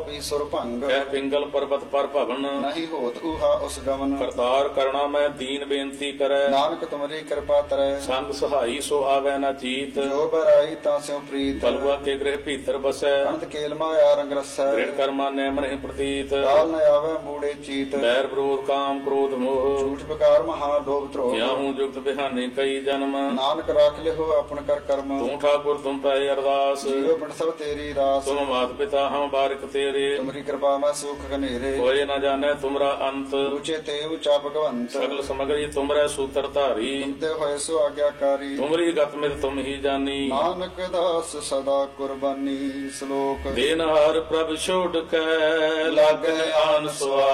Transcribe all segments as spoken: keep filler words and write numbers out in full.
P सुर भंग कह पिंगल पर्वत पर भवन नहीं होत ऊहा उस गमन करतार करना मैं दीन बेनती करे नानक तुमरी कृपा तरह संग सहाई सो आवे न जीत जो बराई तास्यों प्रीत बलुआ के गृह भीतर बसै अंत केल माया रंग रसै दृढ़ कर्मा ने मन प्रतीत काल न आवे मूढ़े चीत बैर विरोध काम क्रोध मोह झूठ बेकार महा लोभ द्रोह क्या हूँ जुगत बिहाने कई जन्म नानक राख ले हो अपन कर कर्म तू ठाकुर तुम पे अरदास जीव बिन सब तेरी रास तुम मात पिता हम बारिक तेरे तुमरी कृपा में सुख घनेरे कोई न जाने तुमरा अंत ऊंचे ते ऊंचा भगवंत सगल समग्री तुमरे सूत्र धारी तुमते होए सो आज्ञाकारी तुमरी गत में तुम ही जानी नानक दास सदा कुर्बानी श्लोक देनहार प्रभ छोड़ के लागे आन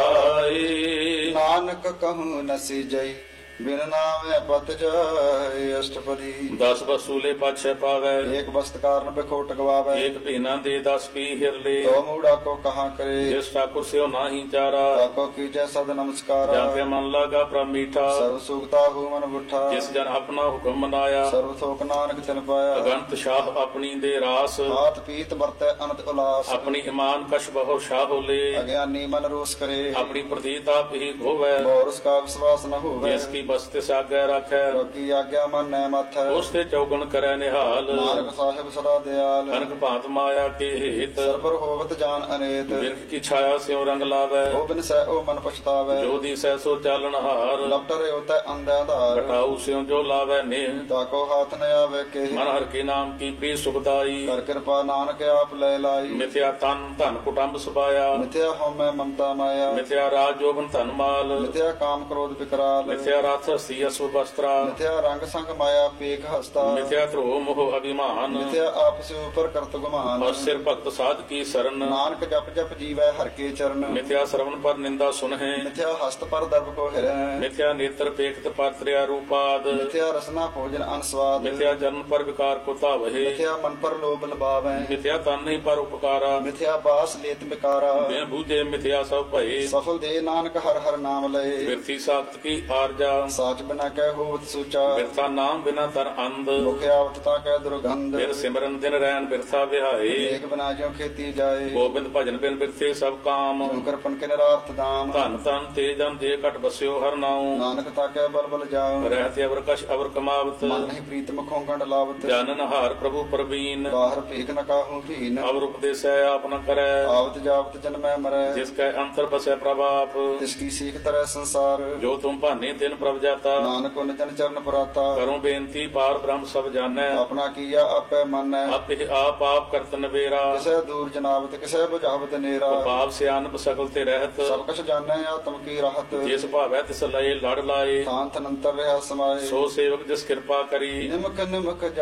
सुआई नानक कहूँ नसी जय बिन नामे पत जाय अष्टपदी दस वसूले पाछे पावे एक वस्त कारण बिखोट गवावे एक पीना दे दस पी हिर ले तो मूढ़ा को कहाँ करे जिस ठाकुर से नाही चारा ताको कीजय सद नमस्कार जाके मन लगा प्रभ मीठा सर्व सुखता हूँ मन बुठा जिस जन अपना हुक्म मनाया सर्व थोक नानक तिन पाया अगंत शाह अपनी दे रास हाथ पीत बरते अनंत उलास अपनी ईमान कश बहु शाह ले अज्ञानी मन रोष करे अपनी प्रतीत आप ही घोवे और उसका विश्वास न हो जिसकी बस्ते सागे रखे की आज्ञा मन न मथ उसते चौगुन करे निहाल नानक साहिब सदा दयाल कनक भांत माया के हित सर्वर होवत जान अनेत बिरख की छाया से रंग लावे ओ बिन सह ओ मन पछतावे जो दी सह सो चालन हार लपटरे होता अंधाधार घटाऊ से जो लावे नेह ताको हाथ न आवे के मन हर के नाम की प्रिय सुखदाई कर कृपा नानक आप ले लाई मिथ्या तन धन कुटुंब सुबाया मिथ्या हो मैं ममता माया मिथ्या राज जोबन धन माल मिथ्या काम क्रोध विकराल मिथ्या राथ हस्ती असुर वस्त्रा मिथ्या रंग संग माया पेख हस्ता मिथ्या ध्रुव मोह अभिमान मिथ्या आप से ऊपर करत गुमान और सिर भक्त साध की शरण नानक जप जप जीवै हर के चरण मिथ्या श्रवण पर निंदा सुनहे मिथ्या हस्त पर दर्भ को हिरै मिथ्या नेत्र पेखत पात्र्या रूपाद मिथ्या रसना भोजन अनस्वाद मिथ्या जन्म पर विकार को तावहे मिथ्या मन पर लोभ लबावै मिथ्या तन नहीं पर उपकारा मिथ्या बास लेत बिकारा बिन बूझे मिथ्या सब भये सफल दे नानक हर हर नाम लय बिरथी साख्त की आरजा साच बिना कह होवत सूचा बिरथा नाम बिना तर अंध मुख आवतता कह दुर्गंध बिर सिमरन दिन रैन बिरथा विहाए एक बिना जो खेती जाए गोबिंद भजन बिन बिरथे सब काम करपन के निरार्थ दाम धन तन ते जन दे कट बस्यो हर नाऊ नानक ताके बल बल जाओ रहते अवर कश अवर कमावत मन नहीं प्रीत मुखों गंड लावत जानन हार प्रभु प्रवीण बाहर भीख न काहू भीन अवर उपदेश है आप न करे आवत जावत जन मैं मरै जिसके अंतर बसे प्रभाप तिसकी सीख तरह संसार जो तुम भाने दिन प्रभ जाता नानक उन जन चरण पराता करूं बेनती पार ब्रह्म सब जाने अपना किया आपे मन आप ही आप आप करत नबेरा किसे दूर जनावत किसे बुझावत नेरा पाप से आनप सकल ते रहत सब कछ जाने आत्म की राहत जिस भावै तिस लय लड़ लाए शांत अनंतर रहा समाये सो सेवक जिस कृपा करी निमक निमक